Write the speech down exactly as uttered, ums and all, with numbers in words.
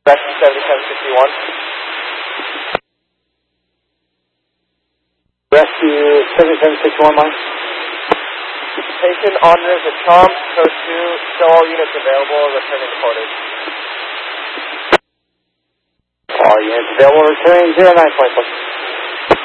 Rescue seventy-seven sixty-one. Rescue seventy-seven sixty-one, Mike. Patient honors the charm, code two, show all units available, returning to quarters. All units available, returning zero nine point four.